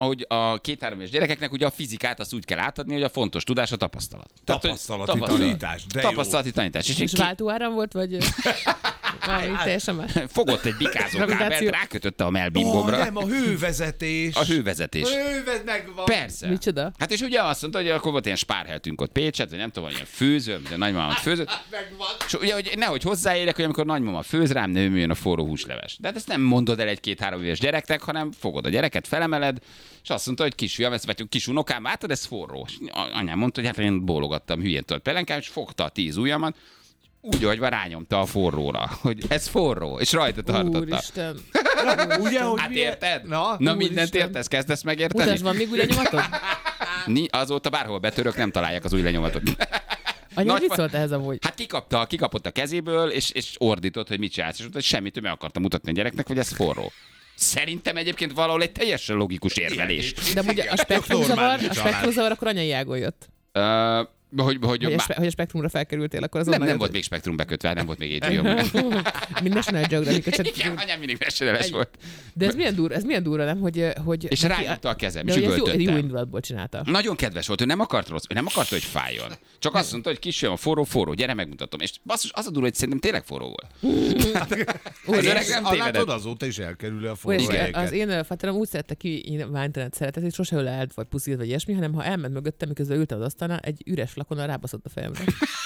ahogy a 2-3 éves gyerekeknek ugye a fizikát azt úgy kell átadni, hogy a fontos tudás a tapasztalat. Tapasztalati tanítás, de jó. Tapasztalati tanítás. És váltóáram volt, vagy teljesen más? Fogott egy bikázókábelt, rákötötte a melbimbomra. Nem, a hővezetés. A hővezetés. Megvan. Persze. Micsoda? Hát és ugye azt mondta, hogy akkor volt ilyen spárheltünk ott Pécset, vagy nem tudom, ilyen főző, de nagymamát főzött. Megvan. És ugye, hogy nehogy hozzáérek, hogy amikor nagymama főz rám, ne ömüljön a forró húsleves. De hát ezt nem mondod el egy 2-3 éves gyereknek, hanem fogod a gyereket, felemeled, és azt mondta, hogy kisfiam, ezt vagy kis unokám, látod, ez forró. És anyám mondta, hogy hát én bólogattam hülyén tört pelenkám, és fogta a 10 ujjamat, úgy, hogy rányomta a forróra, hogy ez forró, és rajta tartotta. Úristen. Ugye, hogy Hát érted? Na, mindent értesz, kezdesz megérteni? Mutasd, van még új lenyomatod? Azóta bárhol betörök, nem találják az új lenyomatot. Anya, mit szólt ehhez amúgy? Hát kikapott a kezéből, és ordított, hogy mit csinálsz, és mondta, hogy semmit, ő meg akarta mutatni a gyereknek, hogy ez forró. Szerintem egyébként valahol egy teljesen logikus érvelés. De ugye a spektrumzavar akkor anyai ágon jött. Hogy a spektrumra felkerültél, akkor az nem volt még spektrum bekötve, nem volt még HBO. Mind National Geographic. Igen, anyám mindig National-es volt. De ez milyen durva, nem? Hogy és rányomta a kezem, és jó üvöltöttem. indulatból csinálta. Nagyon kedves volt, ő nem akart rossz, ő nem akarta, hogy fájjon. Csak azt mondta, hogy kisfiam, a forró, gyere, megmutatom. És basszus, az a durva, hogy szerintem tényleg forró volt. Az öreg nem tévedett. Azóta is elkerül a forró Az én faterom úgy szerette ki ványtalant szeretet, hogy sose ölelt vagy puszít, vagy ilyesmi, hanem ha elment mögöttem, miközben ültem az asztalnál, egy üres flakonnal rábaszott a fejemre.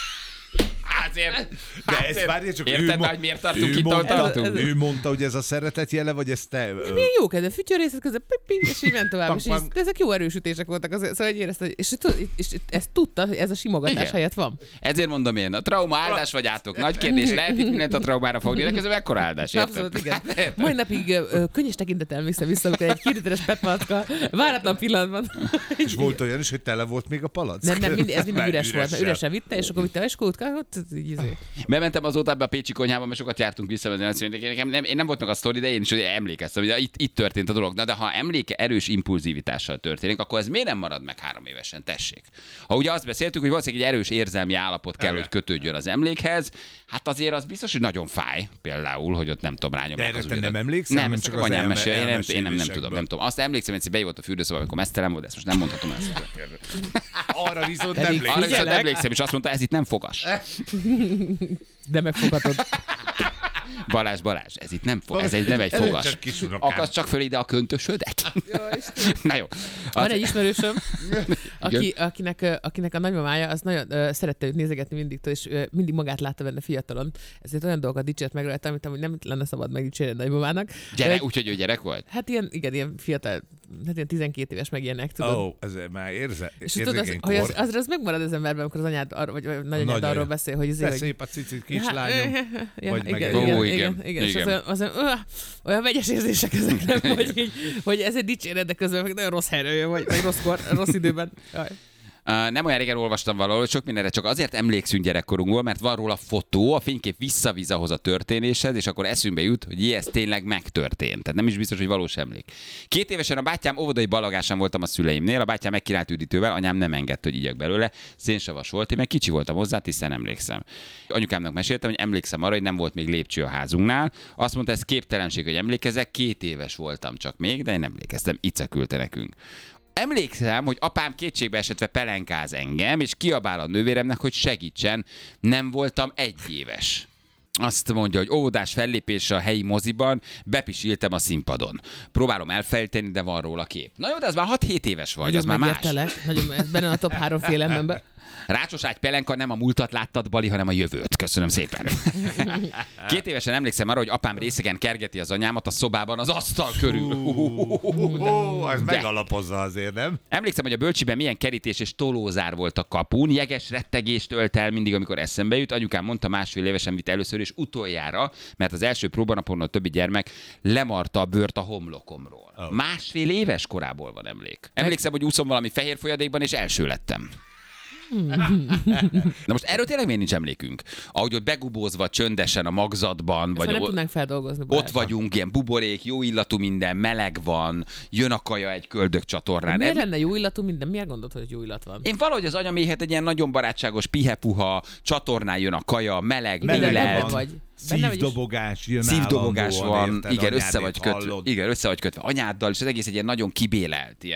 Azért. De ez várja, csak érted már, hogy miért tartunk itt, ahol tartunk? Ő mondta, hogy ez a szeretet jele, vagy ez te... Milyen jó kedve, fütyörészet közben, és így ment tovább. És de ezek jó erősütések voltak, szóval hogy érezte, és ezt tudta, hogy ez a simogatás helyett van. Ezért mondom én, a trauma áldás vagy átok. Nagy kérdés, lehet itt mindent a traumára fogni, de közben mekkora áldás, érted? Abszolút, igen. Mai napig könnyes tekintettel emlékszem vissza, amikor egy 2 literes petmalacka váratlan pillanatban. És volt olyan is, hogy tele volt még a palack? Nem, ez mindig üres volt, mert üresen vitte, és akkor vitte a eskót, Bementem azóta ebbe a pécsi konyhába, mert sokat jártunk vissza, én nem volt meg a sztori, de én is emlékeztem, hogy itt történt a dolog. Na, de ha emléke erős impulzivitással történik, akkor ez miért nem marad meg 3 évesen? Tessék. Ha ugye azt beszéltük, hogy valószínűleg egy erős érzelmi állapot kell, hogy kötődjön az emlékhez, hát azért az biztos, hogy nagyon fáj, például, hogy ott nem tudom rányomni. De erre nem emlékszem? Nem, csak az anyám mesél, én nem tudom. Azt emlékszem, hogy be volt a fürdőszoba, amikor mesztelen volt, ezt most nem mondhatom el. Arra viszont emlékszem, és azt mondta, ez itt nem fogas. De megfoghatod. Balázs, ez itt nem fog, ez nem egy fogas. Akasd csak föl ide a köntösödet. Na jó. Van egy ismerősöm, akinek a nagymamája az nagyon szerette őt nézegetni mindig, és mindig magát látta benne fiatalon. Ezért olyan dolgokat dicsért meg rajta, amit amúgy nem lenne szabad megdicsérni a nagymamának. Úgyhogy ő gyerek volt? Hát ilyen fiatal, hát ilyen 12 éves meg ilyenek, tudod. Ó, ez már és tudod, hogy az megmarad az emberben, amikor az anyád vagy nagyanyád arról beszél, hogy de szép a cicit kislányom. Igen. És az olyan vegyes érzések ezek, nem, hogy ez egy dicséret, de közben meg nagyon rossz helyre jön, vagy rossz időben. Jaj. Nem olyan régen olvastam valahol, hogy sok mindenre csak azért emlékszünk gyerekkorunkból, mert van róla fotó, a fénykép visszavíz ahhoz a történéshez, és akkor eszünkbe jut, hogy ez tényleg megtörtént. Tehát nem is biztos, hogy valós emlék. 2 évesen a bátyám óvodai balagásán voltam a szüleimnél, a bátyám megkínált üdítővel, anyám nem engedte, hogy igyak belőle, szénsavas volt, én meg kicsi voltam hozzá, hiszen emlékszem. Anyukámnak meséltem, hogy emlékszem arra, hogy nem volt még lépcső a házunknál. Azt mondta, ez képtelenség, hogy emlékezek, 2 éves voltam csak még, de én emlékeztem, Ica küldte nekünk. Emlékszem, hogy apám kétségbe esetve pelenkáz engem, és kiabál a nővéremnek, hogy segítsen, nem voltam 1 éves. Azt mondja, hogy óvodás fellépésre a helyi moziban bepisiltem a színpadon. Próbálom elfejteni, de van róla kép. Na jó, de az már 6-7 éves vagy, nagyon az már más. Nagyon, ez benne a top 3 félelemben. Rácsos ágy pelenka, nem a múltat láttad, Bali, hanem a jövőt. Köszönöm szépen. 2 évesen emlékszem arra, hogy apám részegen kergeti az anyámat a szobában az asztal körül. Az megalapozza azért, nem? Emlékszem, hogy a bölcsiben milyen kerítés és tolózár volt a kapun. Jeges rettegést ölt el mindig, amikor eszembe jut. Anyukám mondta, 1,5 évesen vitt először és utoljára, mert az első próbanapon a többi gyermek lemarta a bőrt a homlokomról. 1,5 éves korából van emlék. Emlékszem, hogy úszom valami fehér folyadékban, és első lettem. Na most erről tényleg miért nincs emlékünk? Ahogy ott begubózva csöndesen a magzatban, Ezt vagy nem tudnánk feldolgozni. ott barátom. vagyunk, ilyen buborék, jó illatú minden, meleg van, jön a kaja egy köldök csatornán. Miért lenne jó illatú minden? Miért gondolod, hogy jó illat van? Én valahogy az anyaméhet egy ilyen nagyon barátságos, pihepuha, csatornán jön a kaja, meleg, Meleg élet. van. Vagy. Benne vagy is. Szívdobogás jön Szívdobogás állandóan, van, érted? igen, Anyádét össze vagy kötve, hallod. igen, össze vagy kötve anyáddal, és az egész egy ilyen nagyon kibélelt,